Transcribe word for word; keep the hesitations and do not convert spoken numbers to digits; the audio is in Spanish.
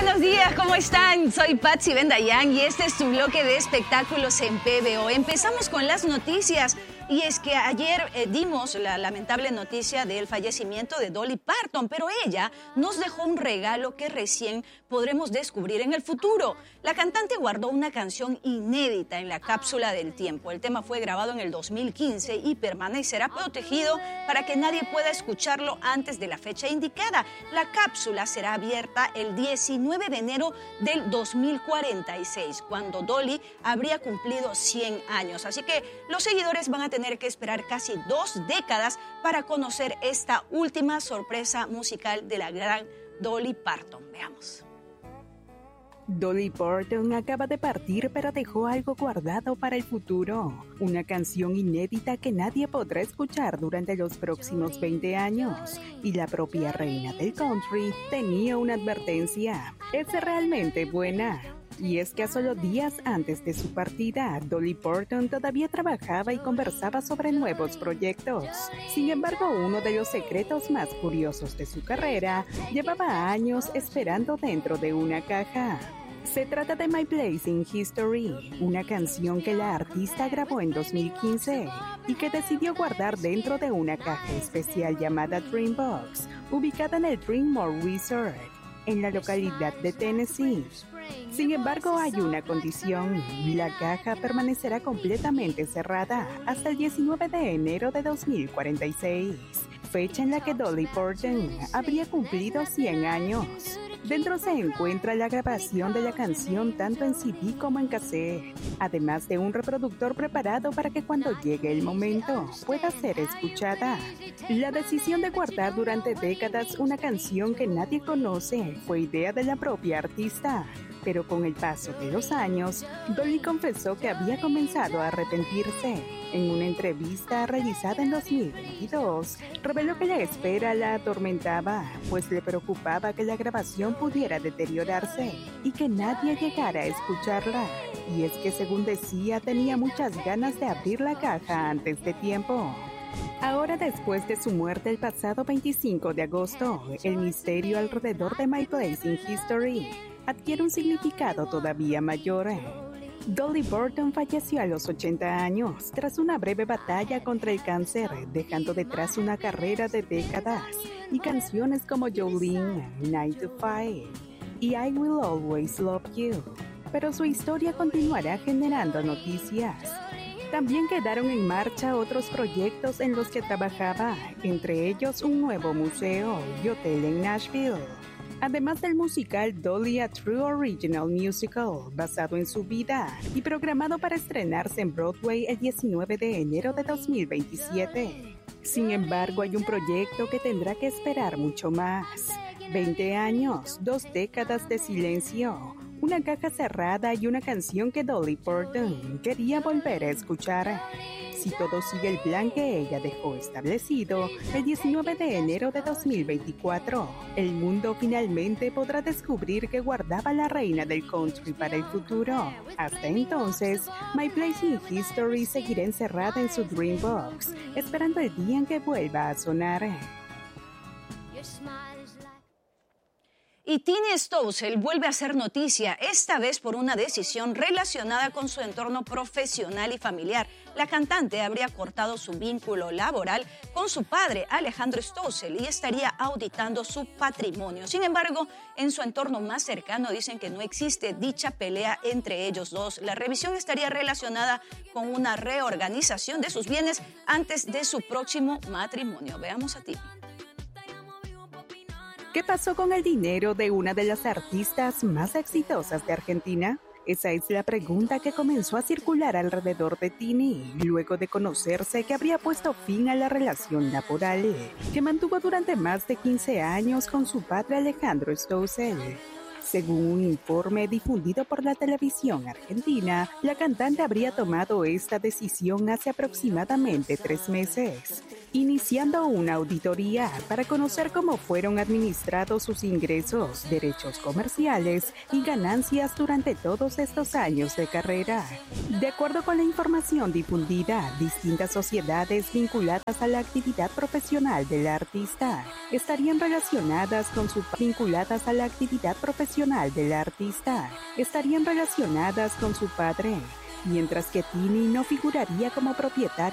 buenos días, ¿cómo están? Soy Patsy Bendayán y este es tu bloque de espectáculos en P B O. Empezamos con las noticias. Y es que ayer eh, dimos la lamentable noticia del fallecimiento de Dolly Parton, pero ella nos dejó un regalo que recién podremos descubrir en el futuro. La cantante guardó una canción inédita en la cápsula del tiempo. El tema fue grabado en el dos mil quince y permanecerá protegido para que nadie pueda escucharlo antes de la fecha indicada. La cápsula será abierta el diecinueve de enero del dos mil cuarenta y seis, cuando Dolly habría cumplido cien años. Así que los seguidores van a tener que esperar casi dos décadas para conocer esta última sorpresa musical de la gran Dolly Parton. Veamos. Dolly Parton acaba de partir, pero dejó algo guardado para el futuro. Una canción inédita que nadie podrá escuchar durante los próximos veinte años. Y la propia reina del country tenía una advertencia. ¿Es realmente buena? Y es que a solo días antes de su partida, Dolly Parton todavía trabajaba y conversaba sobre nuevos proyectos. Sin embargo, uno de los secretos más curiosos de su carrera llevaba años esperando dentro de una caja. Se trata de My Place in History, una canción que la artista grabó en dos mil quince y que decidió guardar dentro de una caja especial llamada Dreambox, ubicada en el Dreammore Resort, en la localidad de Tennessee. Sin embargo, hay una condición: la caja permanecerá completamente cerrada hasta el diecinueve de enero de dos mil cuarenta y seis, fecha en la que Dolly Parton habría cumplido cien años. Dentro se encuentra la grabación de la canción tanto en C D como en cassette, además de un reproductor preparado para que cuando llegue el momento pueda ser escuchada. La decisión de guardar durante décadas una canción que nadie conoce fue idea de la propia artista. Pero con el paso de los años, Dolly confesó que había comenzado a arrepentirse. En una entrevista realizada en dos mil veintidós, reveló que la espera la atormentaba, pues le preocupaba que la grabación pudiera deteriorarse y que nadie llegara a escucharla. Y es que, según decía, tenía muchas ganas de abrir la caja antes de tiempo. Ahora, después de su muerte el pasado veinticinco de agosto, el misterio alrededor de My Place in History adquiere un significado todavía mayor. Dolly Parton falleció a los ochenta años tras una breve batalla contra el cáncer, dejando detrás una carrera de décadas y canciones como Jolene, nine to five y I Will Always Love You. Pero su historia continuará generando noticias. También quedaron en marcha otros proyectos en los que trabajaba, entre ellos un nuevo museo y hotel en Nashville. Además del musical Dolly, a True Original Musical, basado en su vida y programado para estrenarse en Broadway el diecinueve de enero de dos mil veintisiete. Sin embargo, hay un proyecto que tendrá que esperar mucho más. veinte años, dos décadas de silencio, una caja cerrada y una canción que Dolly Parton quería volver a escuchar. Si todo sigue el plan que ella dejó establecido, el diecinueve de enero de dos mil veinticuatro, el mundo finalmente podrá descubrir que guardaba la reina del country para el futuro. Hasta entonces, My Place in History seguirá encerrada en su Dreambox, esperando el día en que vuelva a sonar. Y Tini Stoessel vuelve a hacer noticia, esta vez por una decisión relacionada con su entorno profesional y familiar. La cantante habría cortado su vínculo laboral con su padre, Alejandro Stoessel, y estaría auditando su patrimonio. Sin embargo, en su entorno más cercano dicen que no existe dicha pelea entre ellos dos. La revisión estaría relacionada con una reorganización de sus bienes antes de su próximo matrimonio. Veamos a Tini. ¿Qué pasó con el dinero de una de las artistas más exitosas de Argentina? Esa es la pregunta que comenzó a circular alrededor de Tini, luego de conocerse que habría puesto fin a la relación laboral que mantuvo durante más de quince años con su padre Alejandro Stoessel. Según un informe difundido por la televisión argentina, la cantante habría tomado esta decisión hace aproximadamente tres meses. iniciando una auditoría para conocer cómo fueron administrados sus ingresos, derechos comerciales y ganancias durante todos estos años de carrera. De acuerdo con la información difundida, distintas sociedades vinculadas a la actividad profesional del artista estarían relacionadas con su vinculadas a la actividad profesional del artista estarían relacionadas con su padre, mientras que Tini no figuraría como propietaria